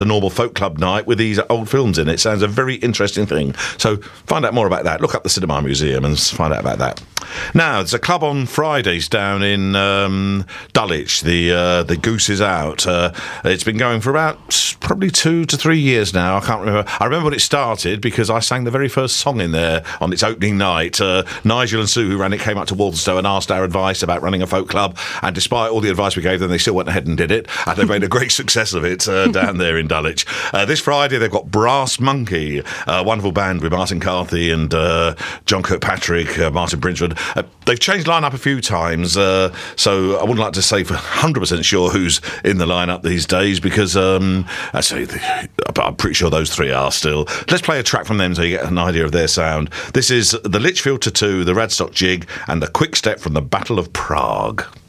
a normal folk club night with these old films in it. Sounds a very interesting thing. So find out more about that. Look up the Cinema Museum and find out about that. Now, there's a club on Fridays down in Dulwich. The Goose is Out. It's been going for about probably 2 to 3 years now. I can't remember. I remember when it started because I sang the very first song in there on its opening night. Nigel and Sue, who ran it, came up to Walthamstow and asked our advice about running a folk club. And despite all the advice we gave them, they still went ahead and did it. And they made a great success of it down there in Dulwich. This Friday they've got Brass Monkey, a wonderful band with Martin Carthy and John Kirkpatrick, Martin Brinchford. They've changed lineup a few times, so I wouldn't like to say for 100% sure who's in the lineup these days because I'm pretty sure those three are still. Let's play a track from them so you get an idea of their sound. This is the Litchfield Tattoo, the Radstock Jig, and the Quick Step from the Battle of Prague.